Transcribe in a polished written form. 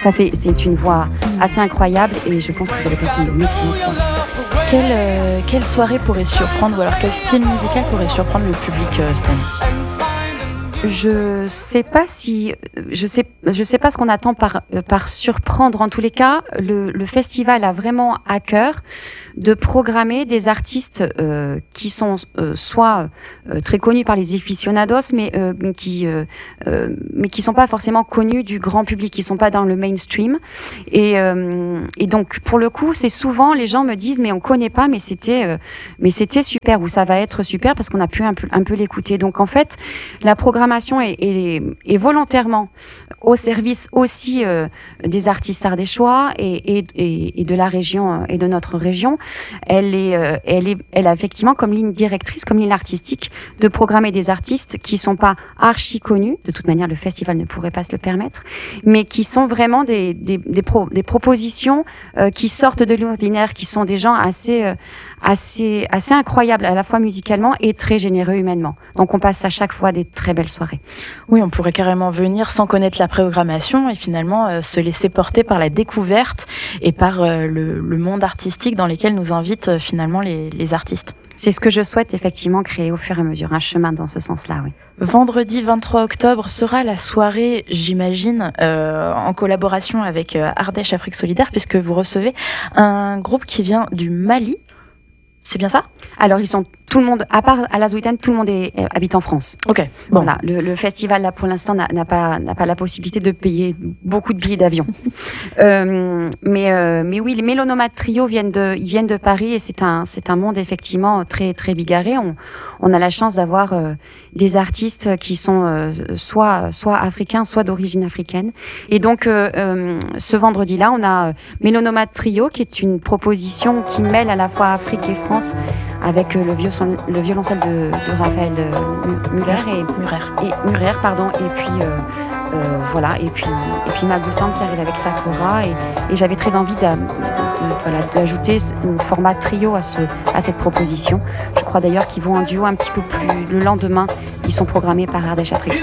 Enfin, c'est une voix assez incroyable et je pense que vous allez passer une excellente soirée. Quelle soirée pourrait surprendre, ou alors quel style musical pourrait surprendre le public cette année ? Je sais pas ce qu'on attend par surprendre. En tous les cas, le festival a vraiment à cœur de programmer des artistes qui sont soit très connus par les aficionados, mais qui sont pas forcément connus du grand public, qui sont pas dans le mainstream. Et donc pour le coup, c'est souvent les gens me disent mais on connaît pas, mais c'était super, ou ça va être super parce qu'on a pu un peu l'écouter. Donc en fait, la programmation est volontairement au service aussi des artistes ardéchois et de la région et de notre région. Elle a effectivement comme ligne directrice, comme ligne artistique, de programmer des artistes qui sont pas archi connus. De toute manière, le festival ne pourrait pas se le permettre, mais qui sont vraiment des propositions qui sortent de l'ordinaire, qui sont des gens assez incroyables à la fois musicalement et très généreux humainement. Donc on passe à chaque fois des très belles soirées. Oui, on pourrait carrément venir sans connaître la programmation et finalement se laisser porter par la découverte et par le monde artistique dans lequel nous invitent finalement les artistes. C'est ce que je souhaite effectivement créer au fur et à mesure, un chemin dans ce sens-là, oui. Vendredi 23 octobre sera la soirée, j'imagine, en collaboration avec Ardèche Afrique Solidaire, puisque vous recevez un groupe qui vient du Mali. C'est bien ça ? Alors tout le monde, à part à la Zouitane, tout le monde habite en France. Ok. Bon. Voilà, le festival là pour l'instant n'a pas la possibilité de payer beaucoup de billets d'avion. Mais oui, les Mélonomates Trio viennent de Paris et c'est un monde effectivement très très bigarré. On a la chance d'avoir des artistes qui sont soit africains, soit d'origine africaine. Et donc ce vendredi-là, on a Mélonomates Trio, qui est une proposition qui mêle à la fois Afrique et France, avec le violoncelle de Raphaël Murer, pardon, et puis voilà, et puis Magoussan qui arrive avec sa kora, et j'avais très envie d'ajouter un format trio à cette proposition. Je crois d'ailleurs qu'ils vont en duo un petit peu plus le lendemain. Ils sont programmés par Ardèche Afrique.